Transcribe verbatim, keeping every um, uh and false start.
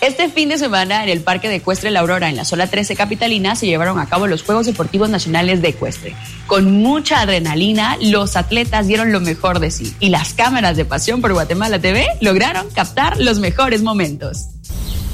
Este fin de semana en el Parque de Ecuestre La Aurora, en la zona trece capitalina, se llevaron a cabo los Juegos Deportivos Nacionales de Ecuestre. Con mucha adrenalina, los atletas dieron lo mejor de sí y las cámaras de Pasión por Guatemala T V lograron captar los mejores momentos.